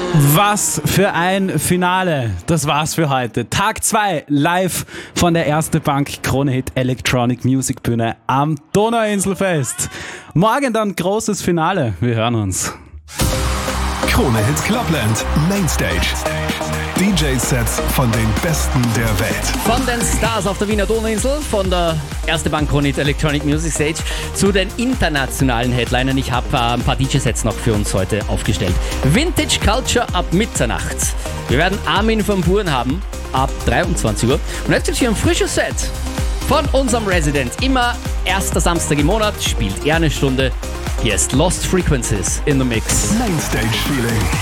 Was für ein Finale. Das war's für heute. Tag 2 live von der Erste Bank Krone Hit Electronic Music Bühne am Donauinselfest. Morgen dann großes Finale. Wir hören uns. Krone Hit Clubland Mainstage. DJ-Sets von den Besten der Welt. Von den Stars auf der Wiener Donauinsel, von der Erste Bank Krone Hit Electronic Music Stage zu den internationalen Headlinern. Ich habe ein paar DJ-Sets noch für uns heute aufgestellt. Vintage Culture ab Mitternacht. Wir werden Armin van Buuren haben ab 23 Uhr. Und jetzt gibt's hier ein frisches Set von unserem Resident. Immer erster Samstag im Monat spielt er eine Stunde. Hier ist Lost Frequencies in the Mix. Mainstage Feeling.